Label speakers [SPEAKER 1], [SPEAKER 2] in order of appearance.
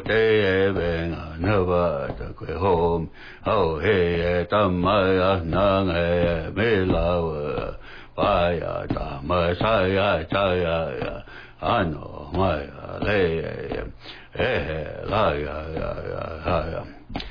[SPEAKER 1] te ben na va ta kwe hom ho he tam ma na nge me la wa pa ya ta ma sa ya cha ya ano ma ya le la ya ha ya